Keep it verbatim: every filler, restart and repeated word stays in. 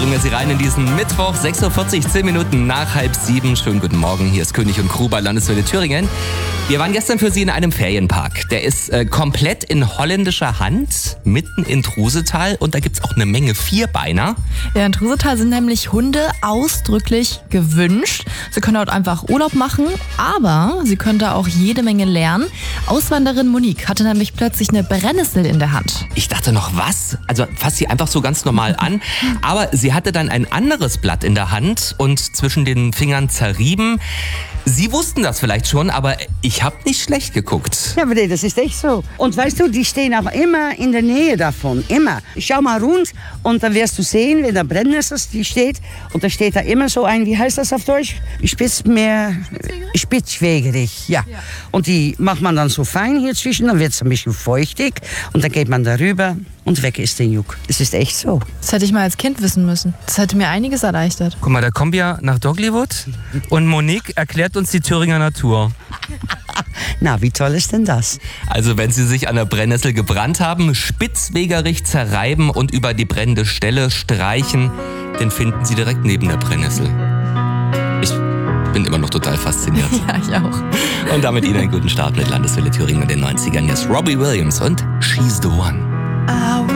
bringen wir Sie rein in diesen Mittwoch, sechs Uhr vierzig, zehn Minuten nach halb sieben. Schönen guten Morgen, hier ist König und Crew bei Landeswelle Thüringen. Wir waren gestern für Sie in einem Ferienpark. Der ist äh, komplett in holländischer Hand, mitten in Trusetal, und da gibt's auch eine Menge Vierbeiner. Ja, in Trusetal sind nämlich Hunde ausdrücklich gewünscht. Sie können dort einfach Urlaub machen, aber Sie können da auch jede Menge lernen. Auswanderin Monique hatte nämlich plötzlich eine Brennnessel in der Hand. Ich dachte noch, was? Also fasst sie einfach so ganz normal an. Aber sie hatte dann ein anderes Blatt in der Hand und zwischen den Fingern zerrieben. Sie wussten das vielleicht schon, aber ich habe nicht schlecht geguckt. Ja, aber nee, das ist echt so. Und weißt du, die stehen auch immer in der Nähe davon, immer. Schau mal rund und dann wirst du sehen, wenn da Brennnessel die steht. Und da steht da immer so ein, wie heißt das auf Deutsch? Spitzmeer, spitzwegerig, ja. ja. Und die macht man dann so fein hier zwischen, dann wird es ein bisschen feuchtig. Und dann geht man darüber und weg ist der Juck. Das ist echt so. Das hätte ich mal als Kind wissen müssen. Das hätte mir einiges erleichtert. Guck mal, da kommen wir nach Doglywood und Monique erklärt uns die Thüringer Natur. Na, wie toll ist denn das? Also wenn Sie sich an der Brennnessel gebrannt haben, spitzwegerig zerreiben und über die brennende Stelle streichen, den finden Sie direkt neben der Brennnessel. Ich bin immer noch total fasziniert. Ja, ich auch. Und damit Ihnen einen guten Start mit Landeswelle Thüringen in den neunzigern. Hier ist Robbie Williams und She's the One.